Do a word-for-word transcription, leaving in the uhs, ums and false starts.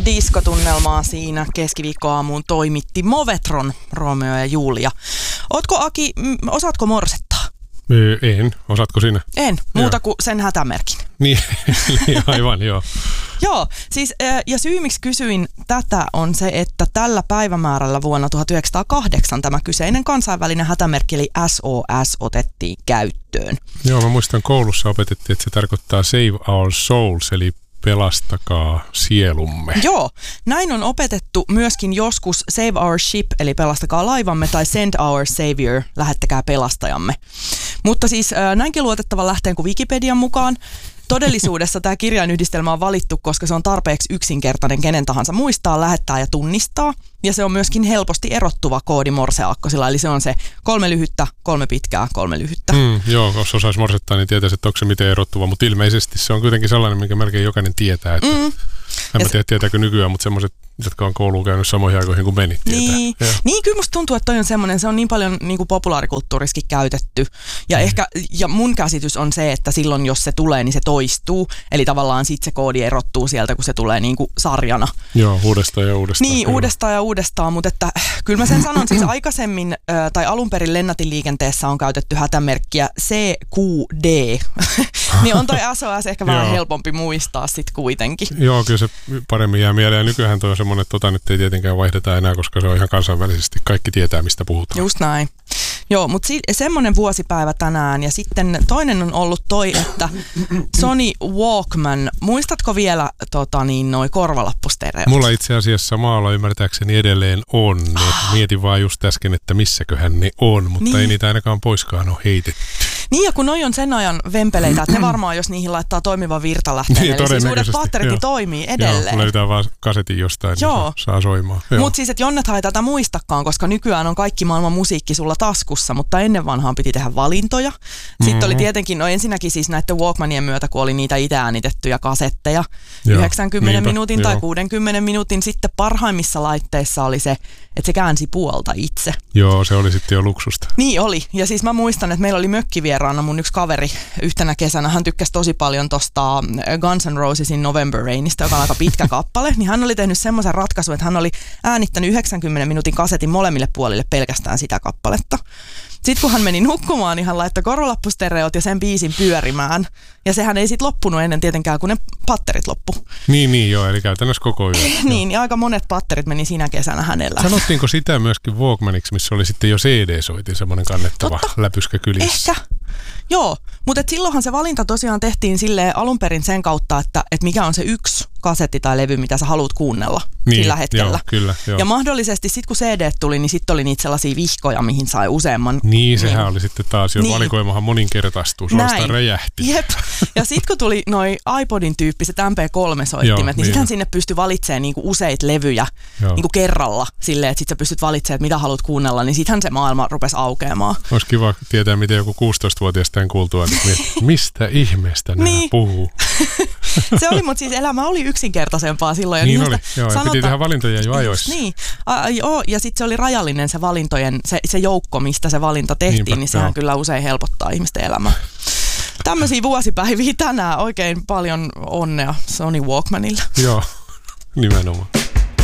diskotunnelmaa siinä keskiviikkoaamuun toimitti Movetron, Romeo ja Julia. Ootko Aki, osaatko morsettaa? En. Osaatko sinä? En, muuta kuin sen hätämerkin. Niin, aivan, joo. Joo, siis ja syy miksi kysyin tätä on se, että tällä päivämäärällä vuonna tuhatyhdeksänsataakahdeksan tämä kyseinen kansainvälinen hätämerkki eli S O S otettiin käyttöön. Joo, mä muistan koulussa opetettiin, että se tarkoittaa Save Our Souls, eli pelastakaa sielumme. Joo, näin on opetettu myöskin joskus Save Our Ship, eli pelastakaa laivamme, tai Send Our Savior, lähettäkää pelastajamme. Mutta siis näinkin luotettavan lähteen kuin Wikipedian mukaan todellisuudessa tämä kirjainyhdistelmä on valittu, koska se on tarpeeksi yksinkertainen kenen tahansa muistaa, lähettää ja tunnistaa. Ja se on myöskin helposti erottuva koodi morseaakkosilla, eli se on se kolme lyhyttä, kolme pitkää, kolme lyhyttä. Mm, joo, jos osaisi morsettaa, niin tietäisi, että onko se miten erottuva, mutta ilmeisesti se on kuitenkin sellainen, minkä melkein jokainen tietää. Että mm. En mä tiedä, tietääkö nykyään, mutta semmoiset, jotka on kouluun käynyt samoihin aikoihin kuin meni, tietää. Niin, niin kyllä musta tuntuu, että toi on semmoinen, se on niin paljon niin kuin populaarikulttuuriskin käytetty. Ja mm. ehkä, ja mun käsitys on se, että silloin jos se tulee, niin se toistuu. Eli tavallaan sit se koodi erottuu sieltä, kun se tulee niin kuin sarjana. Joo, uudestaan ja uudestaan. Niin, kyllä. uudestaan ja uudestaan, mutta että kyllä mä sen sanon, siis aikaisemmin tai alun perin lennätinliikenteessä on käytetty hätämerkkiä C Q D. Niin on toi S O S ehkä vähän helpompi muistaa sit kuitenkin. Joo, kyllä se paremmin jää mieleen. Ja nykyään toi on semmoinen, että tota nyt ei tietenkään vaihdeta enää, koska se on ihan kansainvälisesti. Kaikki tietää, mistä puhutaan. Just näin. Joo, mutta si- semmoinen vuosipäivä tänään. Ja sitten toinen on ollut toi, että Sony Walkman. Muistatko vielä tota, niin, noi korvalappustereot? Mulla itse asiassa maalla ymmärtääkseni edelleen on. Ah. Mietin vaan just äsken, että missäköhän ne on, mutta niin. Ei niitä ainakaan poiskaan ole heitetty. Niin, ja kun noi on sen ajan vempeleitä, että ne varmaan, jos niihin laittaa toimiva virtalähteen, niin, eli siis uudet patterit toimii edelleen. Joo, löytää vaan kasetin jostain, Joo. niin saa soimaan. Mutta siis, että Jonnethan ei tätä muistakaan, koska nykyään on kaikki maailman musiikki sulla taskussa, mutta ennen vanhaan piti tehdä valintoja. Sitten mm-hmm. oli tietenkin, no ensinnäkin siis näiden Walkmanien myötä, kun oli niitä itse äänitettyjä kasetteja, Joo. yhdeksänkymmenen Niinpä. minuutin tai Joo. kuudenkymmenen minuutin, sitten parhaimmissa laitteissa oli se, että se käänsi puolta itse. Joo, se oli sitten jo luksusta. Niin oli, ja siis mä muistan, että meillä oli mökkivieraana mun yksi kaveri yhtenä kesänä, hän tykkäsi tosi paljon tosta Guns N' Rosesin November Rainista, joka on aika pitkä kappale, niin hän oli tehnyt semmoisen ratkaisun, että hän oli äänittänyt yhdeksänkymmenen minuutin kasetin molemmille puolille pelkästään sitä kappaletta. Sitten kun hän meni nukkumaan, niin hän laittoi korvalappustereot ja sen biisin pyörimään. Ja sehän ei sitten loppunut ennen tietenkään, kun ne patterit loppu. Niin, niin joo, eli käytännössä koko yö. Niin, ja aika monet patterit meni siinä kesänä hänellä. Sanottiinko sitä myöskin Walkmaniksi, missä oli sitten jo C D-soitin, semmoinen kannettava Totta. läpyskä kylissä? Ehkä. Joo, mutta silloinhan se valinta tosiaan tehtiin silleen alun perin sen kautta, että et mikä on se yksi kasetti tai levy, mitä sä haluat kuunnella niin, sillä hetkellä. Joo, kyllä, joo. Ja mahdollisesti sitten kun C D tuli, niin sitten oli niitä sellaisia vihkoja, mihin sai useamman. Niin, sehän niin, oli sitten taas jo niin, valikoimahan moninkertaistuu, suorastaan räjähti. Jep. Ja sitten kun tuli noi iPodin tyyppiset M P kolme soittimet, joo, niin, niin sittenhän sinne pystyi valitsemaan niinku useita levyjä niinku kerralla silleen, että sit sä pystyt valitsemaan, että mitä haluat kuunnella, niin sittenhän se maailma rupesi aukeamaan. Olisi kiva tietää, miten joku kuusitoistavuotias tämän kuultua, että mistä ihmeestä nämä niin. puhuu. Se oli, mutta siis elämä oli yksinkertaisempaa silloin. Ja niin oli, joo, sanotaan, piti tehdä valintoja jo ajoissa. Niin, a, joo, ja sitten se oli rajallinen se valintojen, se, se joukko, mistä se valinta tehtiin, Niinpä, niin sehän joo. kyllä usein helpottaa ihmisten elämää. Tämmöisiä vuosipäiviä tänään, oikein paljon onnea Sony Walkmanille. Joo, nimenomaan.